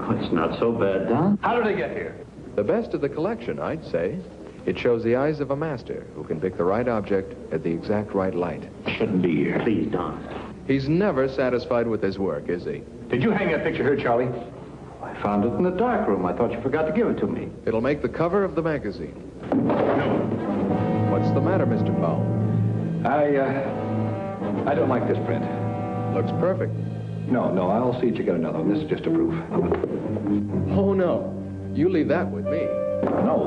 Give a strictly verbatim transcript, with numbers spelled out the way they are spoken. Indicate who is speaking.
Speaker 1: Oh, it's not so bad, Don.
Speaker 2: How did it get here?
Speaker 3: The best of the collection, I'd say. It shows the eyes of a master who can pick the right object at the exact right light.
Speaker 1: Shouldn't be here. Please, Don.
Speaker 3: He's never satisfied with his work, is he?
Speaker 2: Did you hang that picture here, Charlie?
Speaker 1: I found it in the dark room. I thought you forgot to give it to me.
Speaker 3: It'll make the cover of the magazine. What's the matter, Mister Powell?
Speaker 2: I, uh, I don't like this print.
Speaker 3: Looks perfect.
Speaker 2: No, no, I'll see that you get another one. This is just a proof.
Speaker 3: Oh, no. You leave that with me.
Speaker 2: No,